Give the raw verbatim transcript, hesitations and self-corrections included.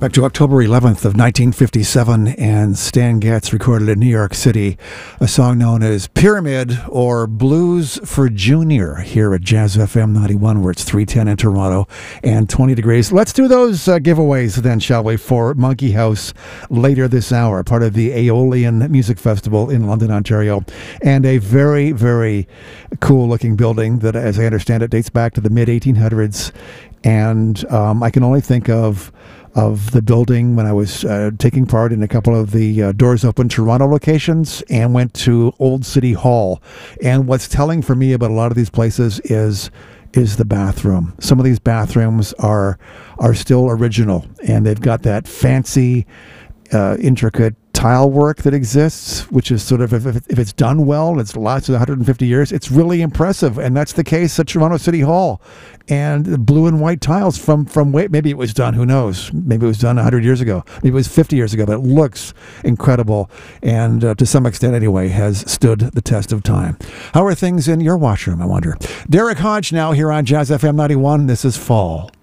Back to October eleventh of nineteen fifty-seven, and Stan Getz recorded in New York City a song known as Pyramid or Blues for Junior here at Jazz F M ninety-one, where it's three ten in Toronto and twenty degrees. Let's do those uh, giveaways then, shall we, for Monkey House later this hour, part of the Aeolian Music Festival in London, Ontario, and a very, very cool-looking building that, as I understand it, dates back to the mid eighteen hundreds, and um, I can only think of of the building when I was uh, taking part in a couple of the uh, Doors Open Toronto locations, and went to Old City Hall. And what's telling for me about a lot of these places is is the bathroom. Some of these bathrooms are are still original, and they've got that fancy, uh, intricate tile work that exists, which is sort of, if, if it's done well, it's lasts one hundred fifty years, it's really impressive. And that's the case at Toronto City Hall. And blue and white tiles from, from way, maybe it was done, who knows? Maybe it was done one hundred years ago. Maybe it was fifty years ago, but it looks incredible. And uh, to some extent, anyway, has stood the test of time. How are things in your washroom, I wonder? Derek Hodge now here on Jazz F M ninety-one. This is Fall.